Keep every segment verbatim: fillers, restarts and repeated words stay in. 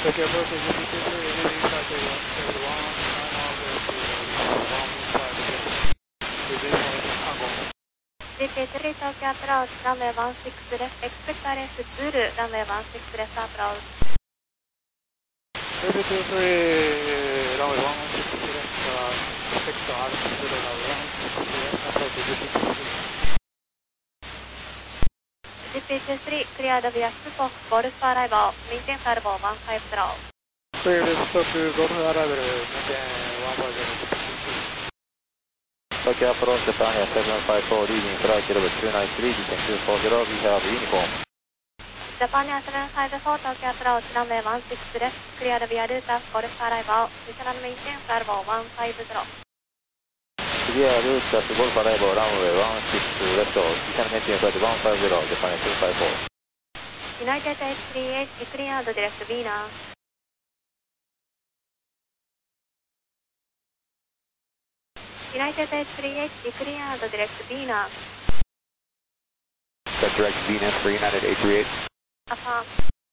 Tokyo approach G P two three, heavy cycle one, nine miles to one five zero. Within Tango. ジーピースリー Tokyo approach, runway one six left, expect R S Zulu, runway one six left approach. G P two three, runway one six left, uh, expect R S Zulu, runway one six left approach G P two three. ジーピーツースリー cleared via Spock, Golf arrival, maintain arrival one five zero. Clear the stock, Golf arrival, maintain one five zero. Tokyo approach Japan seven five four, leading flight level two nine three, descent two four zero, we have uniform. Japan seven five four, Tokyo approach, runway one six left, cleared via Lutas, Golf arrival, additional maintain arrival one five zero. Clear Lutas, Golf arrival, runway one six left, additional maintain flight one five zero, Japan seven five four. United H three H, cleared direct Venus. United H three H, cleared direct Venus. Set direct Venus for United H three H. Affirm.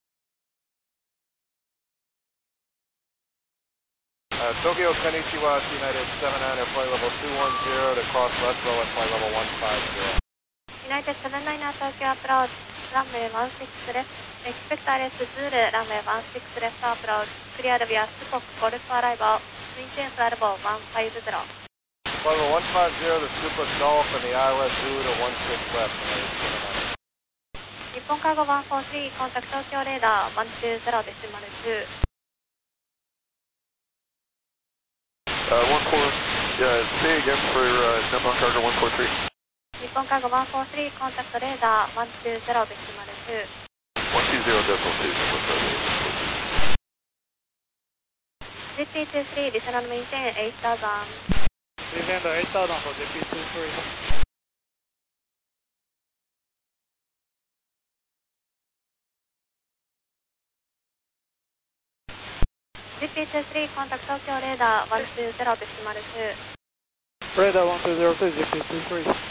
Uh, Tokyo Konnichiwa, United seven niner, flight level two one zero to cross Westwell at flight level one five zero. United seven niner, Tokyo approach, runway one six left, expect R S Zulu, runway one six left approach, cleared via Spock, Golf arrival, maintain arrival one five zero. Flight level one five zero, the Super Golf and the I L S Zulu to one six left. 日本カーゴone four three、コンタクト東京レーダーone two zeroデシマルtwo。 Uh, one four, uh, say again for uh, Nippon Cargo one four three. 日本カーゴone four three、コンタクトレーダーone two zeroデシマルtwo。 one two zero decimal two, Nippon Cargo. ジーピーツースリー、additional maintain eight thousand。 Descend eight thousand for G P two three. ジーピーツースリー、コンタクト東京レーダーone two zeroデシマルtwo。 Radar one two zero two, G P two three.